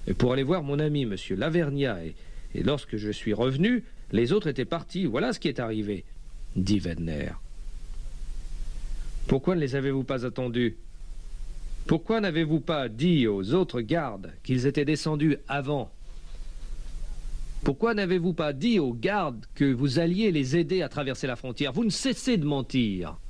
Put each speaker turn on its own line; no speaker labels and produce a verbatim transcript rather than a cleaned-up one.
pour aller voir mon ami, monsieur Lavernia, et, et lorsque je suis revenu, les autres étaient partis. Voilà ce qui est arrivé, dit Wedner. Pourquoi ne les avez-vous pas attendus? Pourquoi n'avez-vous pas dit aux autres gardes qu'ils étaient descendus avant? Pourquoi n'avez-vous pas dit aux gardes que vous alliez les aider à traverser la frontière? Vous ne cessez de mentir.